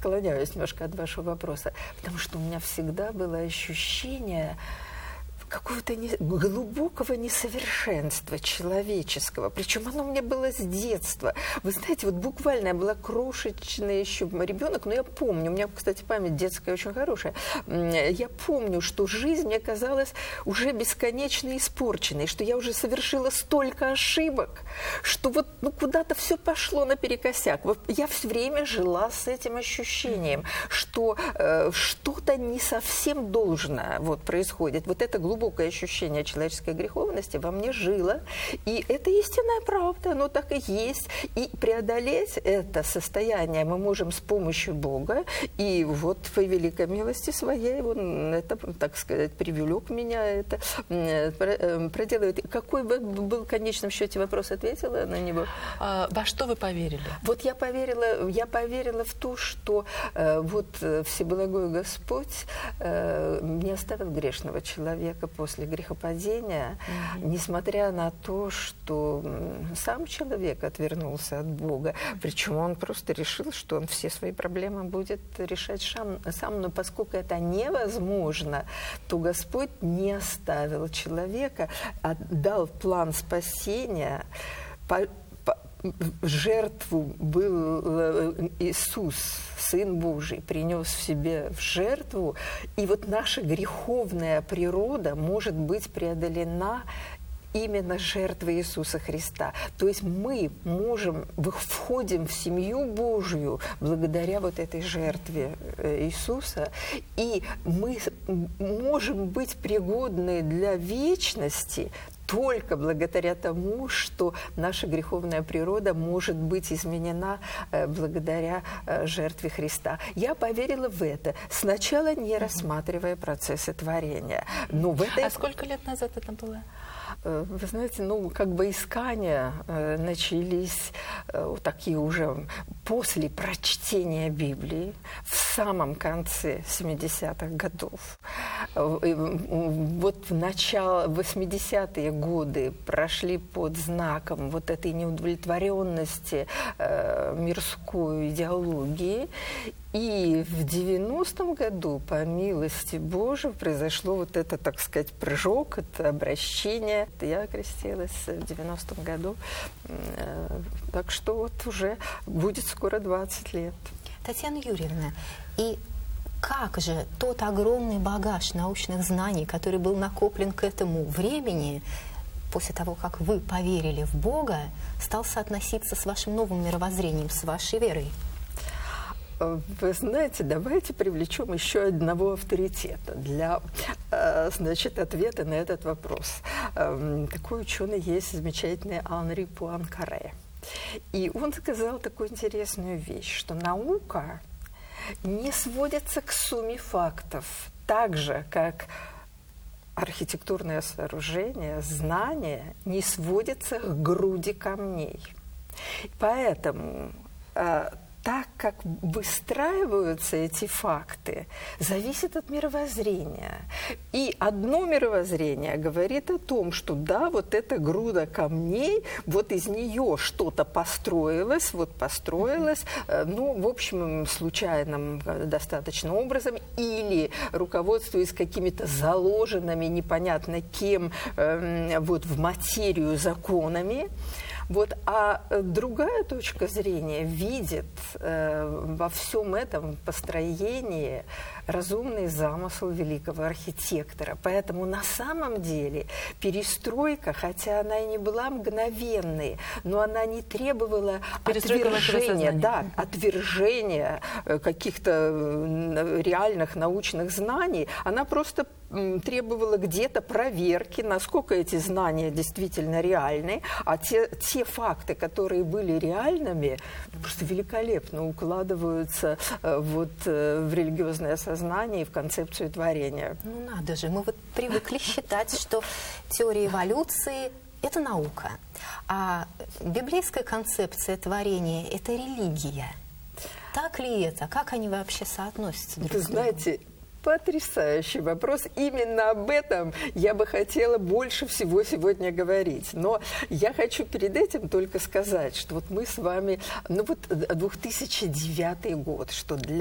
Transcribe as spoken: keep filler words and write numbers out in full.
отклоняюсь немножко от вашего вопроса, потому что у меня всегда было ощущение какого-то не, глубокого несовершенства человеческого. Причем оно у меня было с детства. Вы знаете, вот буквально я была крошечный еще ребенок, но я помню, у меня, кстати, память детская очень хорошая, я помню, что жизнь мне казалась уже бесконечно испорченной, что я уже совершила столько ошибок, что вот ну, куда-то все пошло наперекосяк. Вот я все время жила с этим ощущением, что э, что-то не совсем должное вот, происходит. Вот это глубокое глубокое ощущение человеческой греховности во мне жило, и это истинная правда, оно так и есть. И преодолеть это состояние мы можем с помощью Бога, и вот по великой милости своей он это, так сказать, привлек меня, это проделывает. Какой был в конечном счете вопрос, ответила на него? А, во что вы поверили? Вот я поверила, я поверила в то, что э, вот Всеблагой Господь э, не оставил грешного человека после грехопадения, mm-hmm. несмотря на то, что сам человек отвернулся от Бога, причем он просто решил, что он все свои проблемы будет решать сам, сам, но поскольку это невозможно, то Господь не оставил человека, а дал план спасения. По, по, жертву был Иисус, Сын Божий, принес в себе в жертву, и вот наша греховная природа может быть преодолена именно жертвой Иисуса Христа. То есть мы можем, входим в семью Божию благодаря вот этой жертве Иисуса, и мы можем быть пригодны для вечности только благодаря тому, что наша греховная природа может быть изменена э, благодаря э, жертве Христа. Я поверила в это, сначала не рассматривая процессы творения. Но в этой... А сколько лет назад это было? Вы знаете, ну, как бы искания э, начались э, такие уже после прочтения Библии, в самом конце семидесятых годов. Э, вот в начало, восьмидесятые годы прошли под знаком вот этой неудовлетворенности э, мирской идеологии. И в девяностом году, по милости Божией, произошло вот это, так сказать, прыжок, это обращение. Я крестилась в девяностом году, так что вот уже будет скоро двадцать лет. Татьяна Юрьевна, и как же тот огромный багаж научных знаний, который был накоплен к этому времени, после того, как вы поверили в Бога, стал соотноситься с вашим новым мировоззрением, с вашей верой? Вы знаете, давайте привлечем еще одного авторитета для, значит, ответа на этот вопрос. Такой ученый есть замечательный Анри Пуанкаре. И он сказал такую интересную вещь, что наука не сводится к сумме фактов, так же, как архитектурное сооружение, знание не сводится к груди камней. Поэтому так как выстраиваются эти факты, зависит от мировоззрения. И одно мировоззрение говорит о том, что да, вот эта груда камней, вот из нее что-то построилось, вот построилось, ну, в общем, случайным достаточно образом, или руководствуясь какими-то заложенными, непонятно кем, вот в материю законами. Вот, а другая точка зрения видит э, во всем этом построении разумный замысел великого архитектора. Поэтому на самом деле перестройка, хотя она и не была мгновенной, но она не требовала отвержения, да, отвержения каких-то реальных научных знаний. Она просто требовала где-то проверки, насколько эти знания действительно реальны, а те, те факты, которые были реальными, просто великолепно укладываются вот в религиозное сознание и в концепцию творения. Ну надо же, мы вот привыкли считать, что теория эволюции – это наука, а библейская концепция творения – это религия. Так ли это? Как они вообще соотносятся друг с другом? Вы знаете, потрясающий вопрос. Именно об этом я бы хотела больше всего сегодня говорить. Но я хочу перед этим только сказать, что вот мы с вами, ну вот две тысячи девятый год, что для